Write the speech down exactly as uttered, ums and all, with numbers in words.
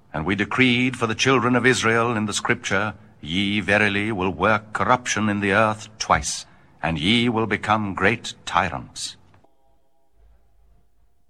And we decreed for the children of Israel in the scripture, Ye verily will work corruption in the earth twice, and ye will become great tyrants.